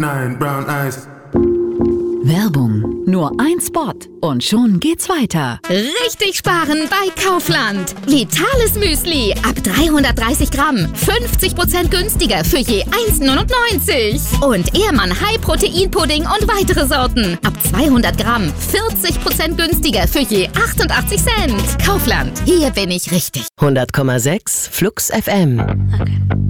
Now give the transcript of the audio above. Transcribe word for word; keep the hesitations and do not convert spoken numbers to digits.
Nine brown eyes. Werbung. Nur ein Spot und schon geht's weiter. Richtig sparen bei Kaufland. Vitales Müsli ab dreihundertdreißig Gramm. fünfzig Prozent günstiger für je eins neunundneunzig. Und Ehrmann High Protein Pudding und weitere Sorten. Ab zweihundert Gramm. vierzig Prozent günstiger für je achtundachtzig Cent. Kaufland. Hier bin ich richtig. hundert Komma sechs Flux F M. Okay.